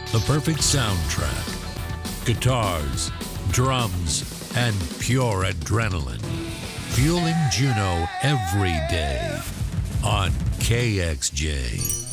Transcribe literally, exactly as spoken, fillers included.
the perfect soundtrack, guitars, drums, and pure adrenaline. Fueling Juneau every day on K X J.